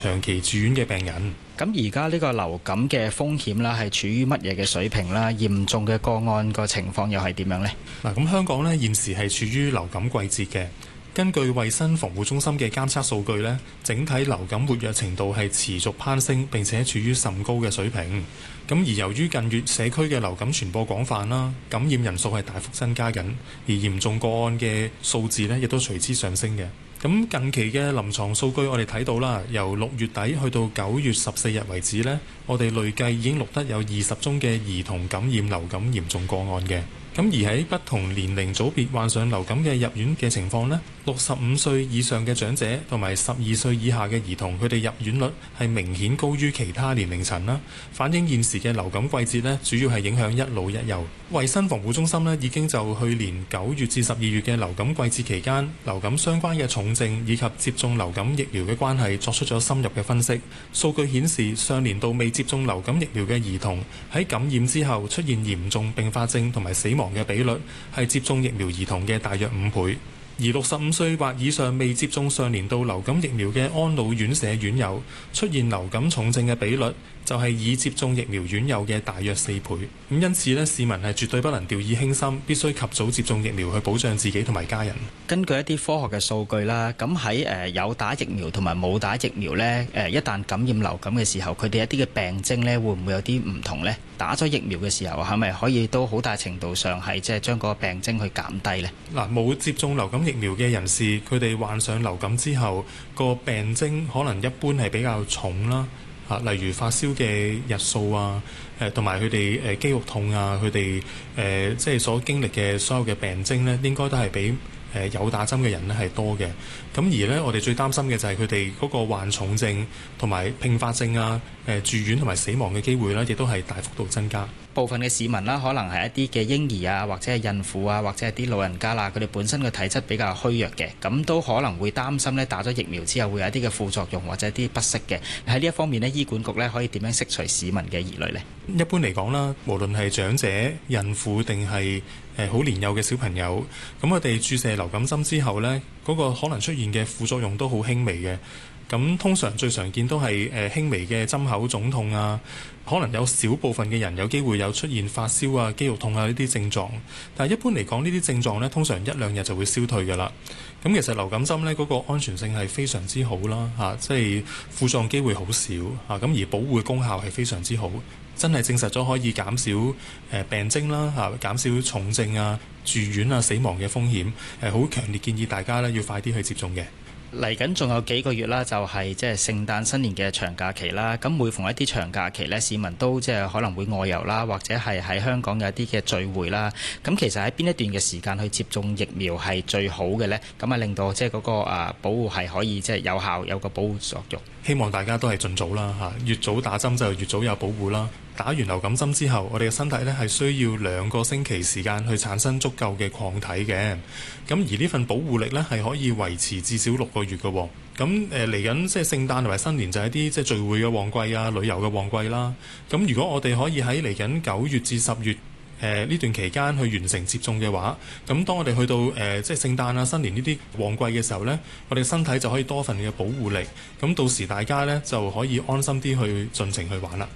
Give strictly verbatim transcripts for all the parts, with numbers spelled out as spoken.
長期住院嘅病人。 咁而家呢個流感嘅風險啦，係處於乜嘢嘅水平啦？嚴重嘅個案個情況又係點樣呢？ 嗱，咁香港呢現時係處於流感季節嘅。根據衛生防護中心嘅監測數據呢，整體流感活躍程度係持續攀升，並且處於甚高嘅水平。咁而由於近月社區嘅流感傳播廣泛啦，感染人數係大幅增加緊，而嚴重個案嘅數字呢亦都隨之上升嘅。咁近期嘅臨床數據我哋睇到啦，由六月底去到九月十四日為止呢，我哋累計已經錄得有二十宗嘅兒童感染流感嚴重個案嘅。咁而喺不同年齡組別患上流感嘅入院嘅情況呢，六十五歲以上嘅長者同埋十二歲以下嘅兒童，佢哋入院率係明顯高於其他年齡層啦，反映現時嘅流感季節呢，主要係影響一老一幼。衛生防護中心呢已經就去年九月至十二月嘅流感季節期間流感相關嘅重症以及接種流感疫苗嘅關係作出咗深入嘅分析。數據顯示，上年度未接種流感疫苗嘅兒童喺感染之後出現嚴重併發症同埋死亡嘅比率係接種疫苗兒童嘅大約五倍，而六十五歲或以上未接種上年度流感疫苗嘅安老院舍院友出現流感重症嘅比率就係已接種疫苗院友嘅大約四倍。咁因此呢，市民係絕對不能掉以輕心，必須及早接種疫苗去保障自己同埋家人。 根據一啲科學嘅數據啦，咁喺誒有打疫苗同埋冇打疫苗呢，誒一旦感染流感嘅時候，佢哋一啲嘅病徵呢會唔會有啲唔同呢？打咗疫苗嘅時候係咪可以都好大程度上係即係將嗰個病徵去減低呢？嗱， 冇接種流感疫苗嘅人士，佢哋患上流感之後，個病徵可能一般係比較重啦。例如發燒嘅日數啊，誒同埋佢哋誒肌肉痛啊，佢哋誒即係所經歷嘅所有嘅病徵呢，應該都係比誒有打針嘅人呢係多嘅。咁而呢，我哋最擔心嘅就係佢哋嗰個患重症同埋併發症啊、誒住院同埋死亡嘅機會呢，亦都係大幅度增加。 部分嘅市民啦，可能係一啲嘅嬰兒啊，或者係孕婦啊，或者係啲老人家啦，佢哋本身嘅體質比較虛弱嘅，咁都可能會擔心咧打咗疫苗之後會有一啲嘅副作用或者一啲不適嘅。喺呢一方面咧，醫管局咧可以點樣釋除市民嘅疑慮呢？ 一般嚟講啦，無論係長者、孕婦定係誒好年幼嘅小朋友，咁我哋注射流感針之後呢，嗰個可能出現嘅副作用都好輕微嘅。咁通常最常見都係誒輕微嘅針口腫痛啊，可能有少部分嘅人有機會有出現發燒啊、肌肉痛啊呢啲症狀，但係一般嚟講呢啲症狀呢，通常一兩日就會消退㗎啦。咁其實流感針呢嗰個安全性係非常之好啦，嚇，即係副作用機會好少嚇，咁而保護嘅功效係非常之好，真係證實咗可以減少誒病徵啦嚇，減少重症啊、住院啊、死亡嘅風險，誒好強烈建議大家呢要快啲去接種嘅。 嚟緊仲有幾個月啦，就係即係聖誕新年嘅長假期啦。咁每逢一啲長假期呢，市民都即係可能會外遊啦，或者係喺香港有一啲嘅聚會啦。咁其實喺邊一段嘅時間去接種疫苗係最好嘅呢？咁啊令到即係嗰個啊保護係可以即係有效，有個保護作用。 希望大家都係盡早啦嚇，越早打針就越早有保護啦。打完流感針之後，我哋嘅身體呢係需要兩個星期時間去產生足夠嘅抗體嘅。咁而呢份保護力呢係可以維持至少六個月嘅。咁誒嚟緊即係聖誕同埋新年就係啲即係聚會嘅旺季啊、旅遊嘅旺季啦。咁如果我哋可以喺嚟緊九月至十月誒呢段期間去完成接種嘅話，咁當我哋去到誒即係聖誕啊、新年呢啲旺季嘅時候呢，我哋身體就可以多份嘅保護力。咁到時大家呢就可以安心啲去盡情去玩啦。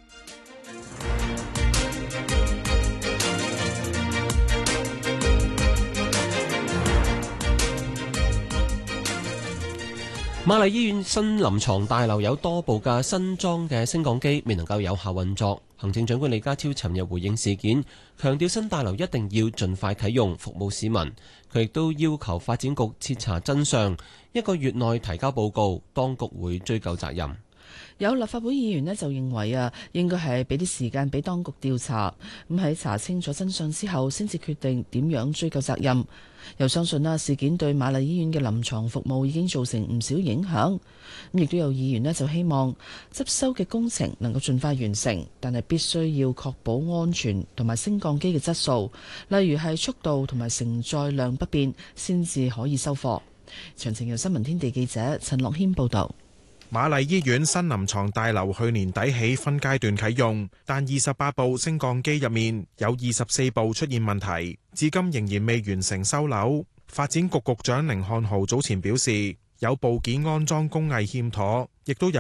瑪麗醫院新臨床大樓有多部嘅新裝嘅升降機未能夠有效運作。行政長官李家超尋日回應事件，強調新大樓一定要盡快啟用，服務市民。佢亦都要求發展局徹查真相，一個月內提交報告，當局會追究責任。 有立法會議員呢就認為啊，應該係俾啲時間俾當局調查，咁喺查清楚真相之後，先至決定點樣追究責任。又相信啦，事件對瑪麗醫院嘅臨床服務已經造成唔少影響。咁亦都有議員呢就希望執修嘅工程能夠盡快完成，但係必須要確保安全同埋升降機嘅質素，例如係速度同埋承載量不變，先至可以收貨。詳情由新聞天地記者陳樂軒報導。 瑪麗醫院新臨床大樓去年底起分階段啟用，但二十八部升降機入面有二十四部出現問題，至今仍然未完成收樓。發展局局長甯漢豪早前表示，有部件安裝工藝欠妥，亦都有